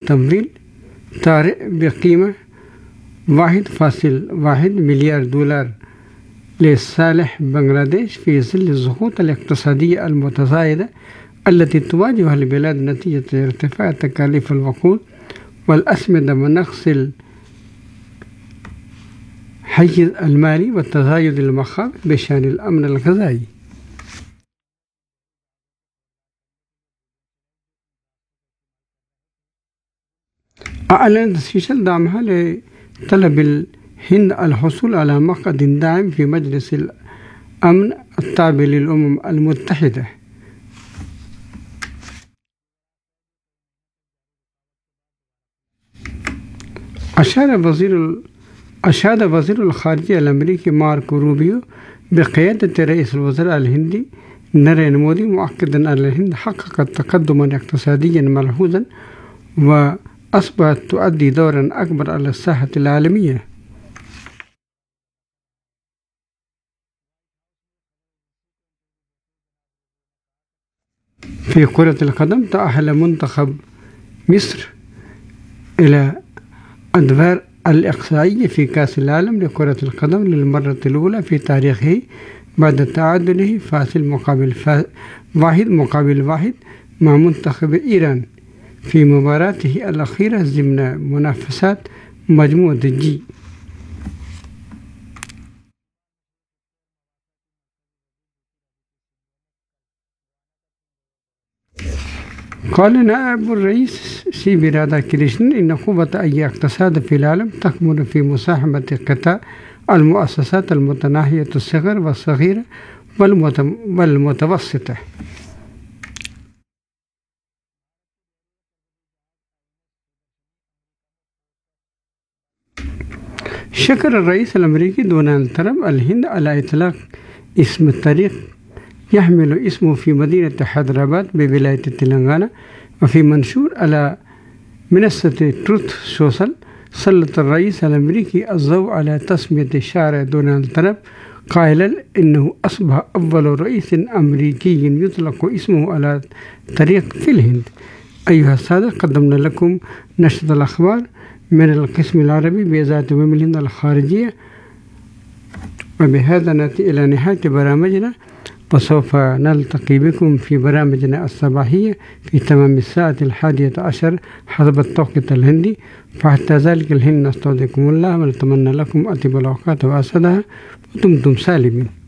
تمويل طارئ بقيمة 1.1 مليار دولار لصالح بنغلاديش في ظل الضغوط الاقتصادية المتزايدة التي تواجهها البلاد نتيجة ارتفاع تكاليف الوقود والأسمدة ونقص الحيز المالي وتزايد المخاوف بشأن الأمن الغذائي. أعلنت سيشل دعمها لطلب الهند الحصول على مقعد داعم في مجلس الأمن التابع للأمم المتحدة. أشاد وزير الخارجية الأمريكي ماركو روبيو بقيادة رئيس الوزراء الهندي ناريندرا مودي مؤكدا أن الهند حققت تقدما اقتصاديا ملحوظا وأصبحت تؤدي دورا أكبر على الساحة العالمية. في كرة القدم، تأهل منتخب مصر إلى أدوار الإقصائية في كأس العالم لكرة القدم للمرة الأولى في تاريخه بعد تعادله واحد مقابل واحد مع منتخب إيران في مباراته الأخيرة ضمن منافسات مجموعة جي. قال نائب الرئيس سي بي راداكريشنن إن قوة أي اقتصاد في العالم تكمن في مساهمة قطاع المؤسسات المتناهية الصغر والصغيرة والمتوسطة. شكر الرئيس الأمريكي دونالد ترامب الهند على إطلاق اسم الطريق يحمل اسمه في مدينة حيدراباد بولاية تلنغانا. وفي منشور على منصة تروث سوشيال سلط الرئيس الأمريكي الضوء على تسمية الشارع دونالد ترامب قائلا إنه أصبح أول رئيس أمريكي يطلق اسمه على طريق في الهند. أيها السادة، قدمنا لكم نشرة الأخبار من القسم العربي بإذاعة الهند الخارجية، وبهذا نأتي إلى نهاية برامجنا، وسوف نلتقي بكم في برامجنا الصباحية في تمام الساعة 11 حسب التوقيت الهندي. فحتى ذلك الحين نستودعكم الله ونتمنى لكم أطيب الأوقات وأسعدها ودمتم سالمين.